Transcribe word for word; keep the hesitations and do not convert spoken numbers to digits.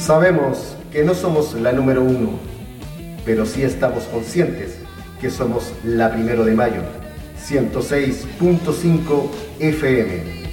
Sabemos que no somos la número uno, pero sí estamos conscientes que somos la Primero de Mayo, ciento seis punto cinco F M.